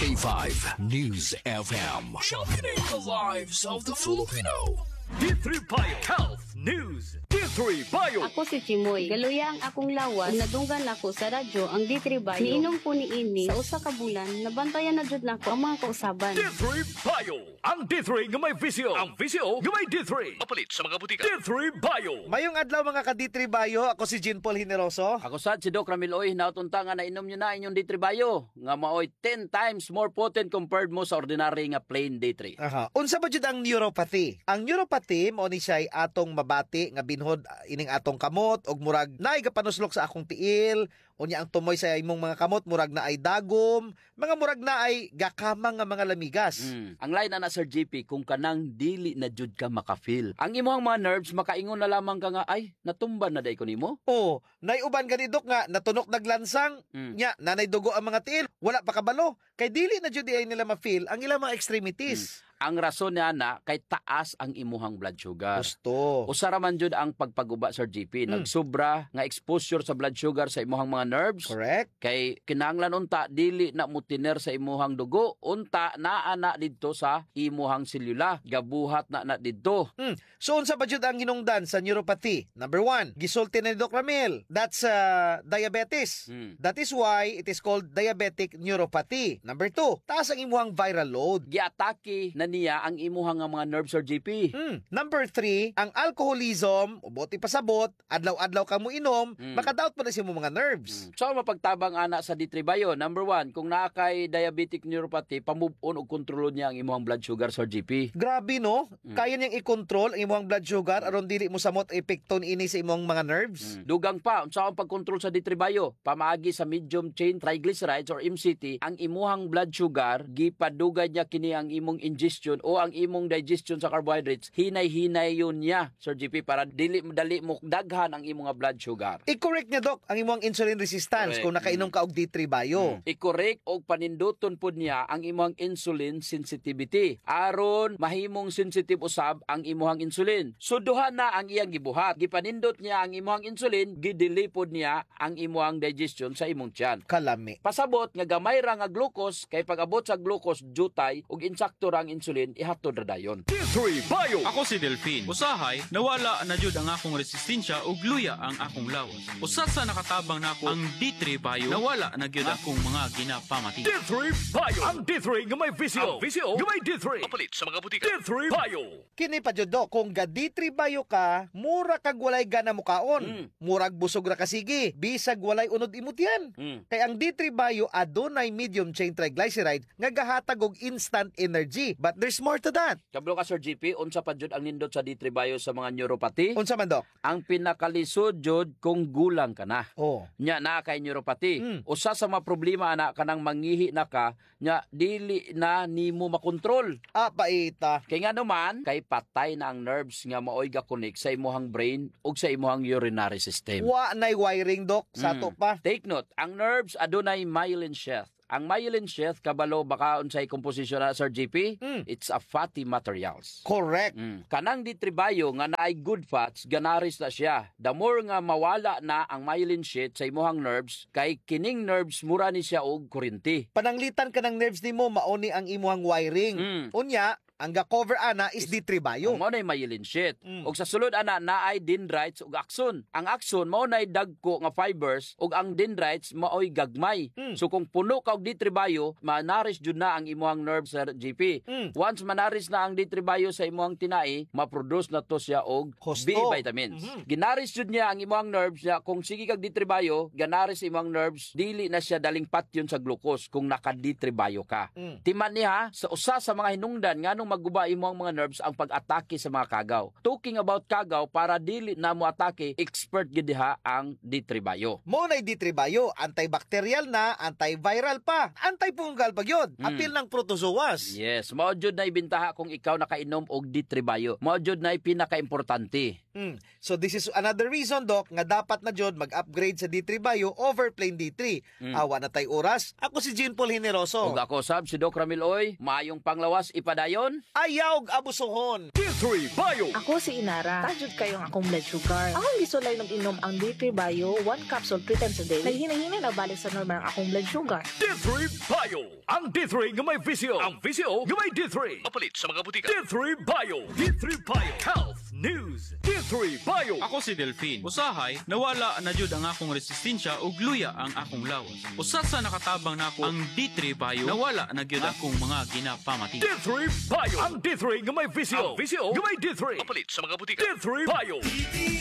K5 News FM. Championing the lives of the Filipino. D3 Bio Health News. D3 Bio. Ako si Chimoy. Galuya ang akong lawas. Nadunggan ako sa radyo ang D3 Bio. Niinom ko ni ini sa usa ka bulan. Nabantayan na jud nako ang mga kausaban. D3 Bio. Ang D3 nga may visyo. Ang visyo nga may D3. Mapalit sa mga butika. D3 Bio. Mayong adlaw mga ka-D3 Bio, ako si Jean Paul Generoso. Ako sad si Doc Ramiloy, nautunta nga nainom nyo na inyong D3 Bio, nga maoy 10 times more potent compared mo sa ordinary nga plain D3. Aha. Unsa ba jud ang neuropathy? Ang neuropathy mao ni siya atong mabati nga binhod ining atong kamot og murag naay gapanuslok sa akong tiil, unya ang tumoy sa imong mga kamot murag na ay dagom, mga murag na ay gakamang nga mga lamigas. Ang line na Sir GP kung kanang dili na jud ka makafeel. Ang imong mga nerves makaingon na lamang ka nga ay natumban na day ko nimo. Oh, nay uban ganidok nga natunok naglansang, nya nanay dugo ang mga tiil, wala pa kabalo. Kay dili na jud ay nila ma-feel ang ilang mga extremities. Ang rason niya na kay taas ang imuhang blood sugar. Gusto. Usara man jud ang pagpaguba Sir GP, nagsubra nga exposure sa blood sugar sa imuhang mga nerves. Correct. Kay kinahanglan unta dili na mutiner sa imuhang dugo, unta naa na didto sa imuhang selula, gabuhat na didto. So unsa ba jud ang hinungdan sa neuropathy? Number 1, gisulti ni Doc Ramil. That's diabetes. That is why it is called diabetic neuropathy. Number 2, taas ang imuhang viral load. Giatake na niya ang imuhang nga mga nerves Sir GP. Number 3, ang alcoholism, uboti pasabot, adlaw-adlaw ka mo inom, makadaot pa na siya mo mga nerves. So mapagtabang ana sa D3 Bio, number 1, kung naa kay diabetic neuropathy, pamove on og kontrolo niya ang imuhang blood sugar Sir GP. Grabe no? Kaya niyang i-control ang imong blood sugar aron dili mo samot epekto ini sa imong mga nerves. Dugang pa, unsa ang pagkontrol sa D3 Bio? Pamaagi sa medium chain triglycerides or MCT, ang imuhang blood sugar gipadugay niya kini ang imong ingestion o ang imong digestion sa carbohydrates, hinay-hinay yun niya, Sir GP, para dili mo daghan ang imong blood sugar. I-correct niya, Doc, ang imong insulin resistance kung nakainom ka og D3 Bio. I-correct og paninduton pod niya ang imong insulin sensitivity. Aron mahimong sensitive usab ang imong insulin. So duha na ang iyang gibuhat. Gipanindot niya ang imong insulin, gidili pod niya ang imong digestion sa imong tiyan. Kalami. Pasabot nga gamay ra nga glucose, kay pag-abot sa glucose jutay ug insakto ra ang insulin ihatod ra dayon. D3 Bio. Ako si Delphine. Usahay, nawala na jud ang akong resistensya ug luya ang akong lawas. Usa sa nakatabang nako ang D3 Bio, nawala na gyud akong mga ginapamati. D3 Bio. Ang D3 nga may visyo. Ang visyo nga may D3. Mapalit sa mga butika. D3 Bio. Kini pa jud, Doc, kung ga D3 Bio ka, mura kag walay gana mo kaon. Murag busog ra kasigi, bisag walay unod imot yan. Kay ang D3 Bio adunay medium chain triglyceride nga gahatag og instant energy. But there's more to that. Kablo ka Sir GP, unsa pa jud ang nindot sa D3 Bio sa mga neuropathy? Unsa man, Doc? Ang pinakalisod jud kung gulang ka na. Oh. Nya na kay neuropathy. Usa sa mga problema ana kanang mangihi na ka, nya dili na nimo makontrol. Paita. Kay nga naman, kay patay na ang nerves nga maoy ga-connect sa imuhang brain ug sa imuhang urinary system. Wa nay wiring, Doc, sa to pa. Take note, ang nerves adunay myelin sheath. Ang myelin sheath, kabalo baka unsay komposisyon na Sir GP? It's a fatty materials. Correct. Kanang D3 Bio nga naay good fats, ganaris na siya. The more nga mawala na ang myelin sheath sa imuhang nerves, kay kining nerves mura ni siya og kuryente. Pananglitan ka ng nerves nimo, mauni ang imuhang wiring. Unya, ang ga-cover ana is D3 Bio. Mao nay myelin sheath. Ug sa sulod ana naay dendrites ug axon. Ang axon mao nay dagko nga fibers ug ang dendrites maoy gagmay. So kung puno ka og D3 Bio, manaris jud na ang imuhang nerve sa GP. Once manaris na ang D3 Bio sa imuhang tinai, ma-produce na to siya og Husto. B vitamins. Ginaris jud niya ang imuhang nerves niya. Kung sige kag D3 Bio, ganaris imuhang nerves, dili na siya daling patyon sa glucose kung naka D3 Bio ka. Timan niya sa usa sa mga hinungdan nganong maguba imong mga nerves ang pag-atake sa mga kagaw. Talking about kagaw, para dili na mo atake, expert gid diha ang D3 Bio. Mo na D3 Bio, antibacterial na, antiviral pa, antifungal pa gyud. Apil ng protozoas. Yes, mao jud na ibintaha kung ikaw nakainom og D3 Bio. Mao jud na pinaka-importante. So this is another reason, Doc, nga dapat na jud mag-upgrade sa D3 Bio over plain D3. Awa na tay oras. Ako si Jean Paul Generoso. Ug ako sab si Doc Ramiloy, maayong panglawas ipadayon. ayaw abusuhon. D3 Bio. Ako si Inara. Tajud kayong akong blood sugar. Akong gisulay mag-inom ang D3 Bio 1 capsule 3 times a day. Naghinay-hinay na balik sa normal ang akong blood sugar. D3 Bio. Ang D3 nga may visyo. Ang visyo nga may D3. Mapalit sa mga butika. D3 Bio. D3 Bio. Health News. D3 Bio. Ako si Delphine. Usahay, nawala na jud ang akong resistensya ug luya ang akong lawas. Usa sa nakatabang nako ang D3 Bio, nawala na gyud akong mga ginapamati. D3 Bio. Ang D3 nga may visyo. Ang visyo nga may D3. Mapalit sa mga butika. D3 Bio.